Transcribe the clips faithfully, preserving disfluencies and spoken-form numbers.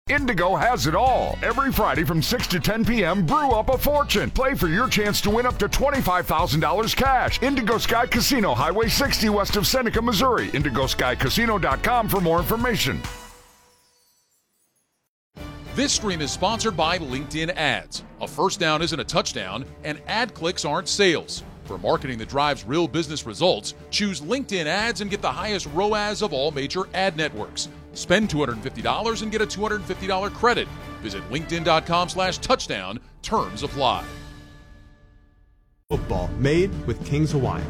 Indigo has it all. Every Friday from six to ten p.m., brew up a fortune. Play for your chance to win up to twenty-five thousand dollars cash. Indigo Sky Casino, Highway sixty west of Seneca, Missouri. indigo sky casino dot com for more information. This stream is sponsored by LinkedIn Ads. A first down isn't a touchdown, and ad clicks aren't sales. For marketing that drives real business results, choose LinkedIn Ads and get the highest R O A S of all major ad networks. Spend two hundred fifty dollars and get a two hundred fifty dollars credit. Visit linkedin.com slash touchdown. Terms apply. Football made with Kings Hawaiian.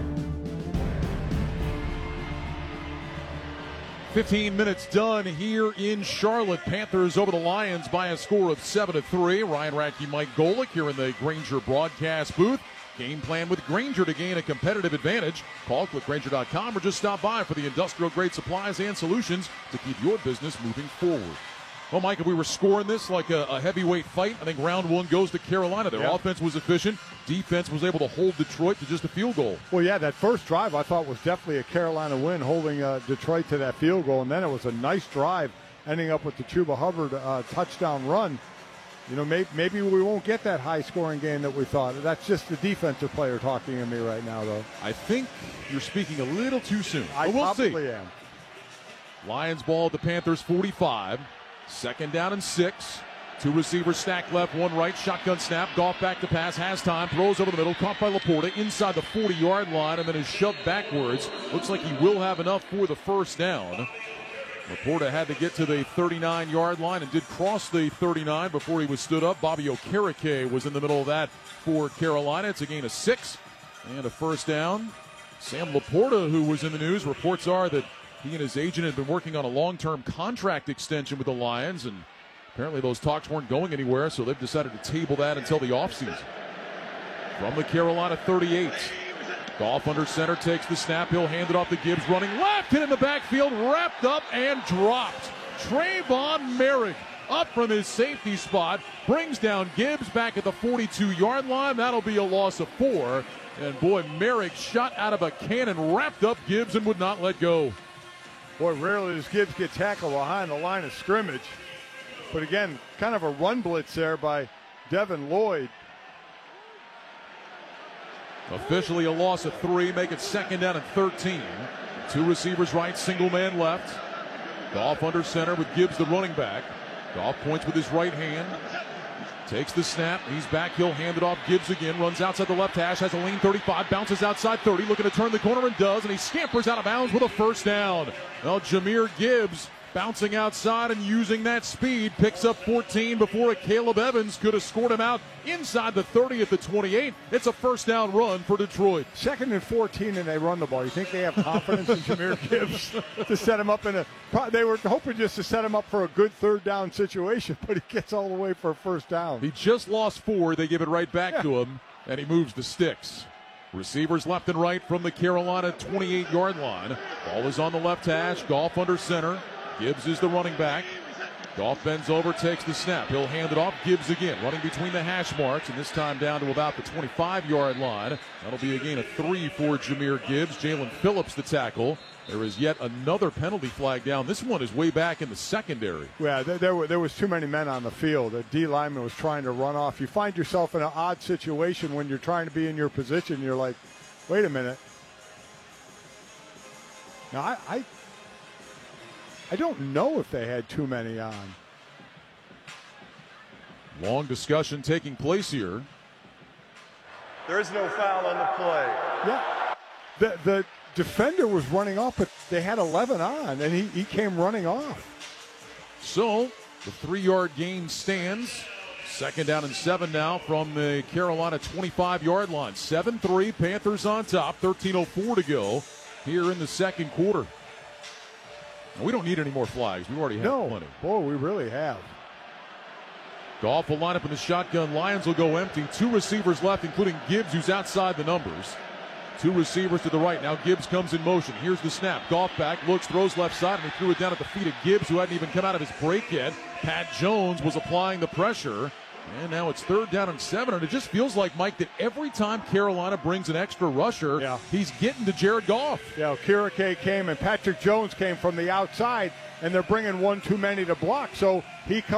fifteen minutes done here in Charlotte. Panthers over the Lions by a score of seven to three. Ryan Radke, Mike Golick here in the Grainger broadcast booth. Game plan with Grainger to gain a competitive advantage. Call click grainger dot com or just stop by for the industrial grade supplies and solutions to keep your business moving forward. Well, Mike, if we were scoring this like a, a heavyweight fight, I think round one goes to Carolina. Their yeah. offense was efficient. Defense was able to hold Detroit to just a field goal. Well, yeah, that first drive I thought was definitely a Carolina win, holding uh, Detroit to that field goal. And then it was a nice drive, ending up with the Chuba Hubbard uh, touchdown run. You know, maybe, maybe we won't get that high-scoring game that we thought. That's just the defensive player talking to me right now, though. I think you're speaking a little too soon. I but we'll probably see. am. Lions ball at the Panthers forty-five. Second down and six. Two receivers stacked left, one right. Shotgun snap. Goff back to pass. Has time. Throws over the middle. Caught by Laporta inside the forty-yard line and then is shoved backwards. Looks like he will have enough for the first down. Laporta had to get to the thirty-nine-yard line and did cross the thirty-nine before he was stood up. Bobby Okereke was in the middle of that for Carolina. It's a gain of six and a first down. Sam Laporta, who was in the news, reports are that he and his agent had been working on a long-term contract extension with the Lions, and apparently those talks weren't going anywhere, so they've decided to table that until the offseason. From the Carolina thirty-eight. Goff under center, takes the snap. He'll hand it off to Gibbs, running left, hit in the backfield, wrapped up and dropped. Trayvon Merrick up from his safety spot, brings down Gibbs back at the forty-two-yard line. That'll be a loss of four. And boy, Merrick shot out of a cannon, wrapped up Gibbs and would not let go. Boy, rarely does Gibbs get tackled behind the line of scrimmage. But again, kind of a run blitz there by Devin Lloyd. Officially a loss of three, make it second down and thirteen. Two receivers right, single man left. Goff under center with Gibbs the running back. Goff points with his right hand. Takes the snap, he's back, he'll hand it off. Gibbs again, runs outside the left hash, has a lane thirty-five, bounces outside thirty, looking to turn the corner and does, and he scampers out of bounds with a first down. Well, Jahmyr Gibbs bouncing outside and using that speed, picks up fourteen before a Caleb Evans could have scored him out inside the thirty at the twenty-eight. It's a first down run for Detroit. Second and fourteen, and they run the ball. You think they have confidence in Jahmyr Gibbs to set him up in a – they were hoping just to set him up for a good third down situation, but he gets all the way for a first down. He just lost four. They give it right back yeah. to him, and he moves the sticks. Receivers left and right from the Carolina twenty-eight-yard line. Ball is on the left hash. Goff under center. Gibbs is the running back. Goff bends over, takes the snap. He'll hand it off. Gibbs again, running between the hash marks, and this time down to about the twenty-five-yard line. That'll be a gain of three for Jahmyr Gibbs. Jalen Phillips the tackle. There is yet another penalty flag down. This one is way back in the secondary. Yeah, there, there, were, there was too many men on the field. The D lineman was trying to run off. You find yourself in an odd situation when you're trying to be in your position. You're like, wait a minute. Now, I... I I don't know if they had too many on. Long discussion taking place here. There is no foul on the play. Yeah. The the defender was running off, but they had eleven on, and he, he came running off. So the three-yard gain stands. Second down and seven now from the Carolina twenty-five-yard line. seven three, Panthers on top. thirteen oh four to go here in the second quarter. We don't need any more flags. We've already had no. plenty. Boy, we really have. Goff will line up in the shotgun. Lions will go empty. Two receivers left, including Gibbs, who's outside the numbers. Two receivers to the right. Now Gibbs comes in motion. Here's the snap. Goff back, looks, throws left side, and he threw it down at the feet of Gibbs, who hadn't even come out of his break yet. Pat Jones was applying the pressure. And now it's third down and seven, and it just feels like, Mike, that every time Carolina brings an extra rusher, yeah. he's getting to Jared Goff. Yeah, Kirike came, and Patrick Jones came from the outside, and they're bringing one too many to block, so he comes.